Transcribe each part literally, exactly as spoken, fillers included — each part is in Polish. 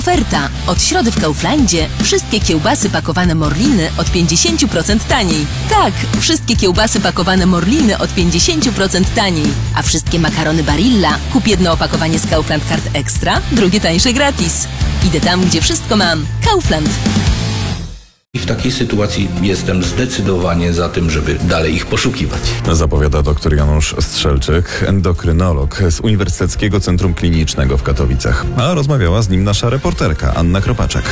Oferta. Od środy w Kauflandzie wszystkie kiełbasy pakowane Morliny od pięćdziesiąt procent taniej. Tak, wszystkie kiełbasy pakowane Morliny od pięćdziesiąt procent taniej. A wszystkie makarony Barilla kup jedno opakowanie z Kaufland Card Extra, drugie tańsze gratis. Idę tam, gdzie wszystko mam. Kaufland. I w takiej sytuacji jestem zdecydowanie za tym, żeby dalej ich poszukiwać. Zapowiada dr Janusz Strzelczyk, endokrynolog z Uniwersyteckiego Centrum Klinicznego w Katowicach. A rozmawiała z nim nasza reporterka Anna Kropaczek.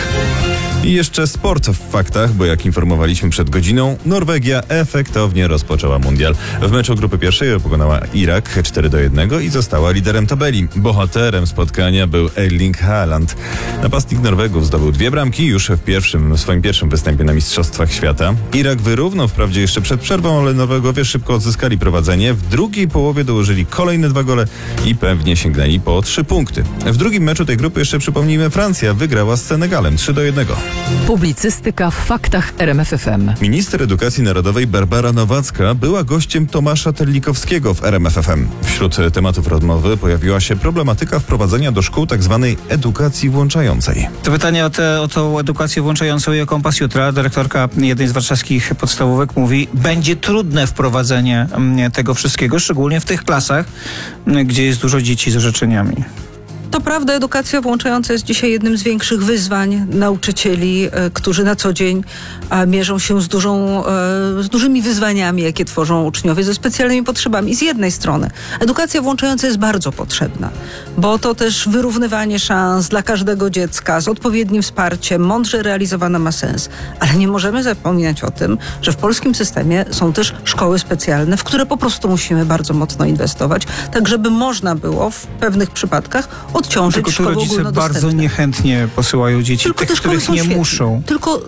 I jeszcze sport w faktach, bo jak informowaliśmy przed godziną, Norwegia efektownie rozpoczęła mundial. W meczu grupy pierwszej pokonała Irak cztery do jednego i została liderem tabeli. Bohaterem spotkania był Erling Haaland. Napastnik Norwegów zdobył dwie bramki już w pierwszym, w swoim pierwszym występie na Mistrzostwach Świata. Irak wyrównał wprawdzie jeszcze przed przerwą, ale Norwegowie szybko odzyskali prowadzenie. W drugiej połowie dołożyli kolejne dwa gole i pewnie sięgnęli po trzy punkty. W drugim meczu tej grupy, jeszcze przypomnijmy, Francja wygrała z Senegalem trzy do jednego. Publicystyka w faktach R M F F M. Minister Edukacji Narodowej Barbara Nowacka była gościem Tomasza Terlikowskiego w R M F F M. Wśród tematów rozmowy pojawiła się problematyka wprowadzenia do szkół tzw. edukacji włączającej. To pytanie o, te, o tą edukację włączającą i o Kompas Jutra. Dyrektorka jednej z warszawskich podstawówek mówi, będzie trudne wprowadzenie tego wszystkiego, szczególnie w tych klasach, gdzie jest dużo dzieci z orzeczeniami. To prawda, edukacja włączająca jest dzisiaj jednym z większych wyzwań nauczycieli, e, którzy na co dzień a, mierzą się z, dużą, e, z dużymi wyzwaniami, jakie tworzą uczniowie ze specjalnymi potrzebami. Z jednej strony edukacja włączająca jest bardzo potrzebna, bo to też wyrównywanie szans dla każdego dziecka z odpowiednim wsparciem, mądrze realizowana ma sens. Ale nie możemy zapominać o tym, że w polskim systemie są też szkoły specjalne, w które po prostu musimy bardzo mocno inwestować, tak żeby można było w pewnych przypadkach odciążyć Tylko tu szkoły rodzice ogólnodostępne. bardzo niechętnie posyłają dzieci, Tylko tych, te szkoły których są nie świetne. muszą. Tylko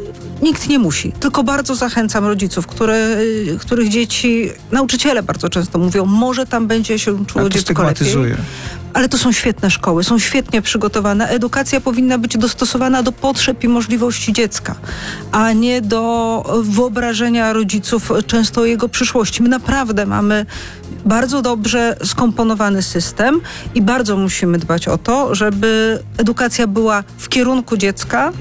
nikt nie musi. Tylko bardzo zachęcam rodziców, które, których dzieci, nauczyciele bardzo często mówią, może tam będzie się czuło Ale to dziecko lepiej. stygmatyzuje. Ale to są świetne szkoły, są świetnie przygotowane. Edukacja powinna być dostosowana do potrzeb i możliwości dziecka, a nie do wyobrażenia rodziców często o jego przyszłości. My naprawdę mamy bardzo dobrze skomponowany system i bardzo musimy dbać o to, żeby edukacja była w kierunku dziecka,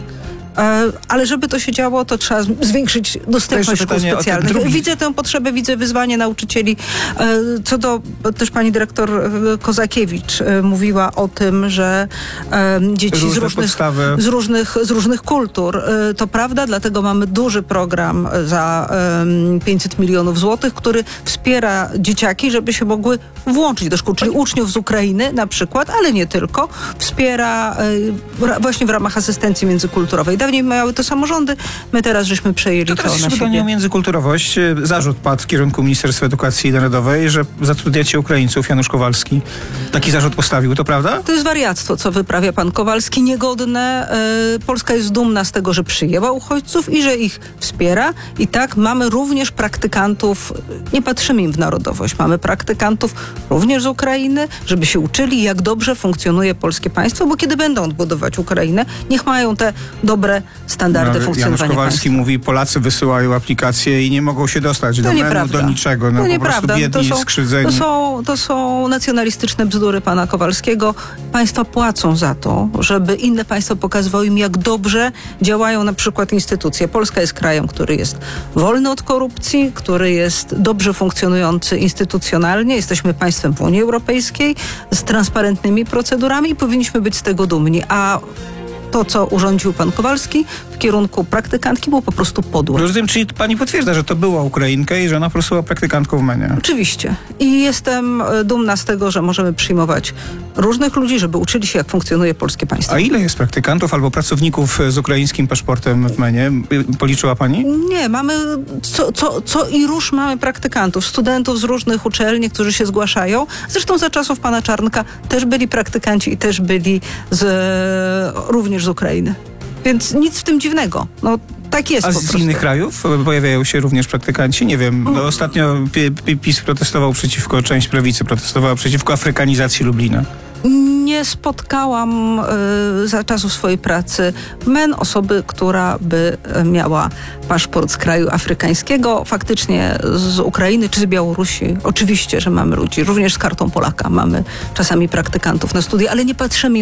ale żeby to się działo, to trzeba zwiększyć dostępność szkół specjalnych. Widzę tę potrzebę, widzę wyzwanie nauczycieli. Co do, też pani dyrektor Kozakiewicz mówiła o tym, że dzieci z różnych, z, różnych, z różnych kultur. To prawda, dlatego mamy duży program za pięćset milionów złotych, który wspiera dzieciaki, żeby się mogły włączyć do szkół, czyli uczniów z Ukrainy na przykład, ale nie tylko. Wspiera właśnie w ramach asystencji międzykulturowej. Dawniej miały to samorządy, my teraz żeśmy przejęli to, teraz to na pytanie siebie. o międzykulturowość. Zarzut padł w kierunku Ministerstwa Edukacji Narodowej, że zatrudniacie Ukraińców. Janusz Kowalski taki zarzut postawił, to prawda? To jest wariactwo, co wyprawia pan Kowalski, niegodne. Yy, Polska jest dumna z tego, że przyjęła uchodźców i że ich wspiera. I tak mamy również praktykantów, nie patrzymy im w narodowość, mamy praktykantów również z Ukrainy, żeby się uczyli, jak dobrze funkcjonuje polskie państwo, bo kiedy będą odbudować Ukrainę, niech mają te dobre standardy no, funkcjonowania Janusz Kowalski państwa. mówi, Polacy wysyłają aplikacje i nie mogą się dostać to do menu, do niczego. No to po nieprawda. prostu biedni, to są, skrzywdzeni. To są, to są nacjonalistyczne bzdury pana Kowalskiego. Państwa płacą za to, żeby inne państwa pokazywały im, jak dobrze działają na przykład instytucje. Polska jest krajem, który jest wolny od korupcji, który jest dobrze funkcjonujący instytucjonalnie. Jesteśmy państwem w Unii Europejskiej z transparentnymi procedurami i powinniśmy być z tego dumni. A to, co urządził pan Kowalski w kierunku praktykantki, było po prostu podłe. Rozumiem, czyli pani potwierdza, że to była Ukrainka i że ona po prostu była praktykantką w menu. Oczywiście. I jestem dumna z tego, że możemy przyjmować różnych ludzi, żeby uczyli się, jak funkcjonuje polskie państwo. A ile jest praktykantów albo pracowników z ukraińskim paszportem w menu? Policzyła pani? Nie, mamy co, co, co i róż mamy praktykantów, studentów z różnych uczelni, którzy się zgłaszają. Zresztą za czasów pana Czarnka też byli praktykanci i też byli z, również z Ukrainy. Więc nic w tym dziwnego. No, tak jest. A po z prostu. innych krajów pojawiają się również praktykanci? Nie wiem, no, ostatnio PiS protestował przeciwko, część prawicy protestowała przeciwko afrykanizacji Lublina. Nie spotkałam y, za czasów swojej pracy men osoby, która by miała paszport z kraju afrykańskiego. Faktycznie z Ukrainy czy z Białorusi. Oczywiście, że mamy ludzi. Również z kartą Polaka mamy czasami praktykantów na studia, ale nie patrzymy